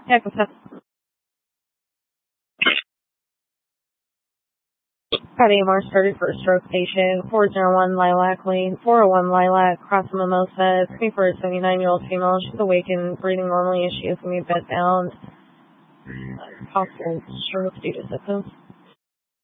Yeah, what's up? Got AMR started for a stroke patient, 401 Lilac Lane, 401 Lilac, Cross Mimosa. It's me for a 79-year-old female. She's awake and breathing normally as she is going to be bed bound. Possible stroke due to symptoms.